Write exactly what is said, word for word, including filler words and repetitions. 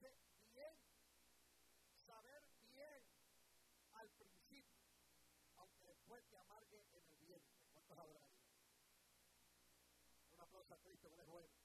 Dice bien, saber bien al principio, aunque después te amargue en el vientre. ¿Cuántos habrá ahí? Un aplauso a Cristo, que es bueno.